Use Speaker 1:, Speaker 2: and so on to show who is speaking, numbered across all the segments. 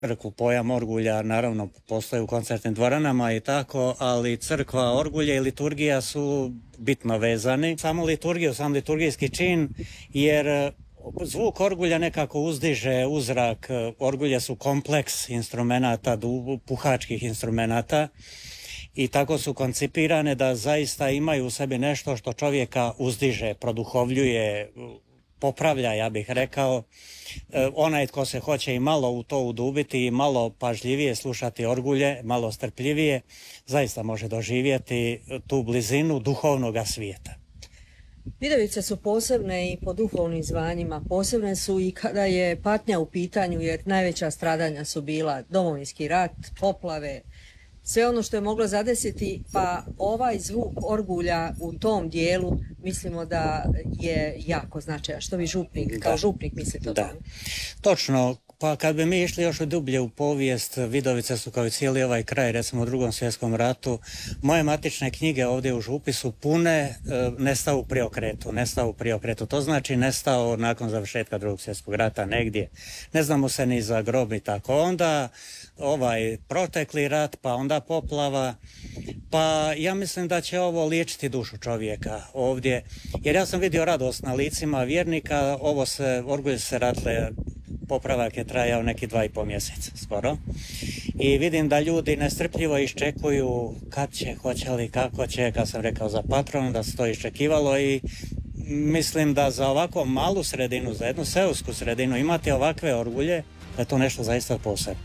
Speaker 1: crkvu. Pojam orgulja naravno postoji u koncertnim dvoranama i tako, ali crkva, orgulje i liturgija su bitno vezani. Samo liturgiju, sam liturgijski čin, jer zvuk orgulja nekako uzdiže uzrak. Orgulje su kompleks instrumenata, puhačkih instrumenata i tako su koncipirane da zaista imaju u sebi nešto što čovjeka uzdiže, produhovljuje, popravlja, ja bih rekao. Onaj tko se hoće i malo u to udubiti i malo pažljivije slušati orgulje, malo strpljivije, zaista može doživjeti tu blizinu duhovnoga svijeta.
Speaker 2: Vidovice su posebne i po duhovnim zvanjima, posebne su i kada je patnja u pitanju, jer najveća stradanja su bila Domovinski rat, poplave, sve ono što je moglo zadesiti, pa ovaj zvuk orgulja u tom dijelu mislimo da je jako značajan. Što vi župnik, kao župnik mislite o tome?
Speaker 1: Točno. Pa kad bi mi išli još dublje u povijest, Vidovice su kao i cijeli ovaj kraj, recimo u Drugom svjetskom ratu, moje matične knjige ovdje u župi su pune nestao u priokretu. To znači nestao nakon završetka Drugog svjetskog rata negdje. Ne znamo se ni za grob i tako. Onda protekli rat, pa onda poplava, pa ja mislim da će ovo liječiti dušu čovjeka ovdje, jer ja sam vidio radost na licima vjernika. Orgulje se radile, popravak je trajao neki 2,5 mjeseca skoro i vidim da ljudi nestrpljivo iščekuju kad će, hoće li, kako će, kad sam rekao za patronu da se to iščekivalo i mislim da za ovako malu sredinu, za jednu seosku sredinu imati ovakve orgulje, da je to nešto zaista posebno.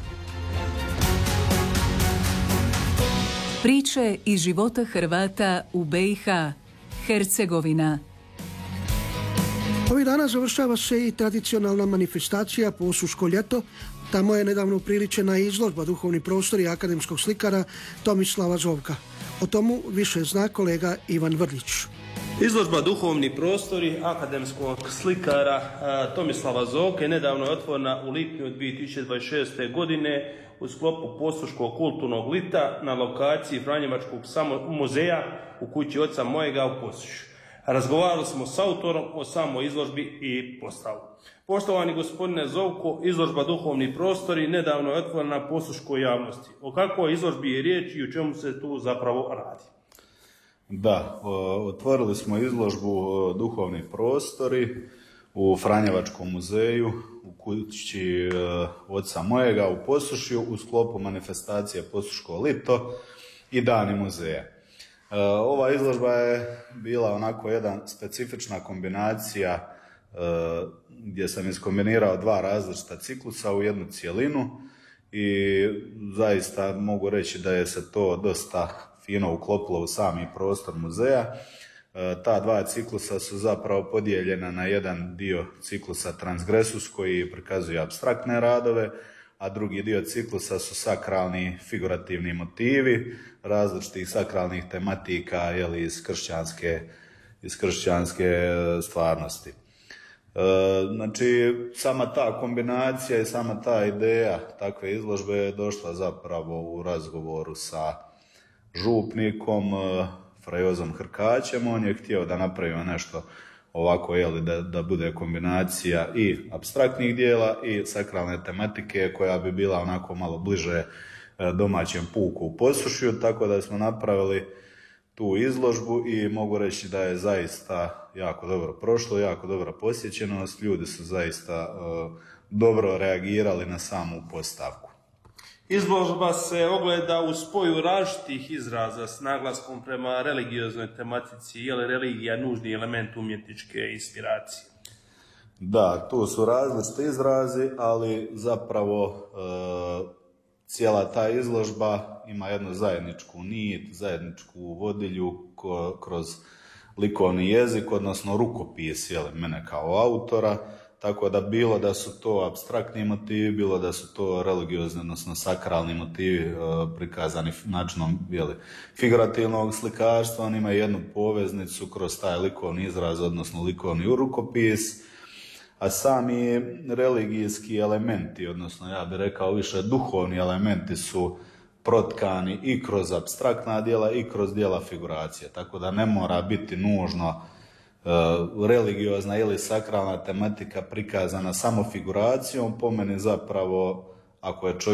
Speaker 3: Priče iz života Hrvata u BiH, Hercegovina.
Speaker 4: Ovih dana završava se i tradicionalna manifestacija Posuško ljeto. Tamo je nedavno upriličena izložba Duhovni prostori akademskog slikara Tomislava Zovka. O tomu više zna kolega Ivan Vrlić.
Speaker 5: Izložba Duhovni prostori akademskog slikara Tomislava Zovke je nedavno otvorena u lipnju 2026. godine u sklopu Posuškog kulturnog lita na lokaciji Franjevačkog muzeja u kući oca mojega u Posušju. Razgovarali smo s autorom o samoj izložbi i postavu. Poštovani gospodine Zovko, izložba Duhovni prostori nedavno je otvorena posuškoj javnosti. O kakvoj izložbi je riječ i o čemu se tu zapravo radi?
Speaker 6: Da, otvorili smo izložbu Duhovni prostori u Franjevačkom muzeju u kući oca mojega u Posušju u sklopu manifestacije Posuško lito i Dani muzeja. Ova izložba je bila onako jedna specifična kombinacija gdje sam iskombinirao dva različita ciklusa u jednu cjelinu i zaista mogu reći da je se to dosta fino uklopilo u sami prostor muzeja. Ta dva ciklusa su zapravo podijeljena na jedan dio ciklusa Transgresus koji prikazuje apstraktne radove, a drugi dio ciklusa su sakralni figurativni motivi različitih sakralnih tematika iz kršćanske stvarnosti. Znači, sama ta kombinacija i sama ta ideja takve izložbe je došla zapravo u razgovoru sa župnikom Frejozom Hrkaćem. On je htio da napravimo nešto ovako, da bude kombinacija i apstraktnih dijela i sakralne tematike koja bi bila onako malo bliže domaćem puku u Posušju, tako da smo napravili tu izložbu i mogu reći da je zaista jako dobro prošlo, jako dobra posjećenost, ljudi su zaista dobro reagirali na samu postavku.
Speaker 5: Izložba se ogleda u spoju različitih izraza s naglaskom prema religioznoj tematici. Je li religija nužni element umjetničke inspiracije?
Speaker 6: Da, tu su različiti izrazi, ali zapravo cijela ta izložba ima jednu zajedničku nit, zajedničku vodilju kroz likovni jezik, odnosno rukopis mene kao autora. Tako da bilo da su to apstraktni motivi, bilo da su to religiozni, odnosno sakralni motivi prikazani načinom figurativnog slikarstva, on ima jednu poveznicu kroz taj likovni izraz, odnosno likovni rukopis, a sami religijski elementi, odnosno ja bih rekao više duhovni elementi su protkani i kroz apstraktna djela i kroz djela figuracije, tako da ne mora biti nužno religiozna ili sakralna tematika prikazana samo figuracijom. Po meni zapravo ako je čovjek